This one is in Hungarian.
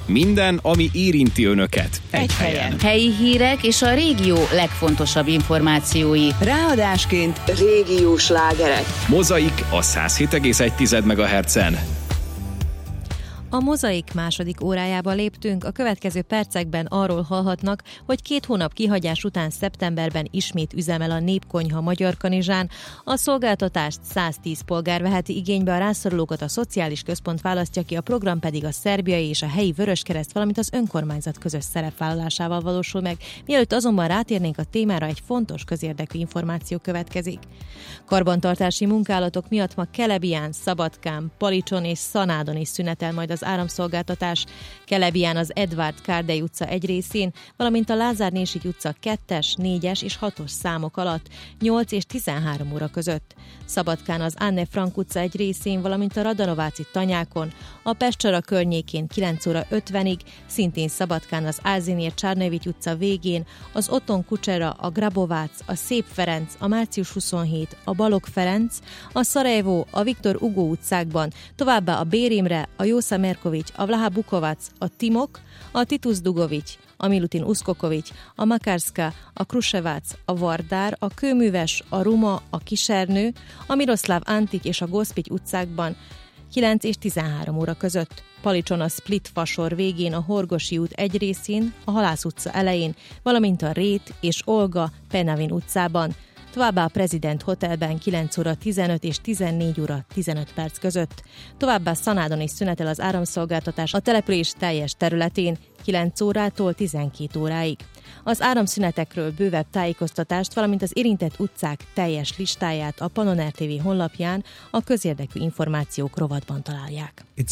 Minden, ami érinti önöket. Egy helyen. Helyi hírek és a régió legfontosabb információi. Ráadásként régiós slágerek. Mozaik a 107,1 MHz-en. A Mozaik második órájába léptünk, a következő percekben arról hallhatnak, hogy 2 hónap kihagyás után szeptemberben ismét üzemel a Népkonyha Magyarkanizsán. A szolgáltatást 110 polgár veheti igénybe, a rászorulókat a Szociális Központ választja ki, a program pedig a szerbiai és a helyi Vöröskereszt, valamint az önkormányzat közös szerepvállalásával valósul meg. Mielőtt azonban rátérnénk a témára, egy fontos közérdekű információ következik. Karbantartási munkálatok miatt ma Kelebián, Szabadkán, Palicson és Szanádon is szünetel majd az áramszolgáltatás. Kelebián az Edvard Kárdei utca egy részén, valamint a Lázár Nésigy utca 2-es, 4-es és 6-os számok alatt 8 és 13 óra között. Szabadkán az Anne Frank utca egy részén, valamint a Radanováci tanyákon, a Pestcsara környékén 9 óra 50-ig, szintén Szabadkán az Ázsinér Csárnevics utca végén, az Oton Kucsera, a Grabovác, a Szép Ferenc, a Március 27, a Balogh Ferenc, a Szarajevó, a Viktor Hugo utcákban, továbbá a Bér Imre, a Jósa Merkovics, a Vlaha Bukovac, a Timok, a Titus Dugovics, a Milutin Uszkokovics, a Makarska, a Krusevác, a Vardár, a Kőműves, a Ruma, a Kisernő, a Miroszláv Antik és a Gospics utcákban 9 és 13 óra között. Palicson a Split fasor végén, a Horgosi út egy részén, a Halász utca elején, valamint a Rét és Olga Penavin utcában. Továbbá a President Hotelben 9 óra 15 és 14 óra 15 perc között. Továbbá Szanádon is szünetel az áramszolgáltatás a település teljes területén 9 órától 12 óráig. Az áramszünetekről bővebb tájékoztatást, valamint az érintett utcák teljes listáját a Pannon RTV honlapján, a közérdekű információk rovatban találják.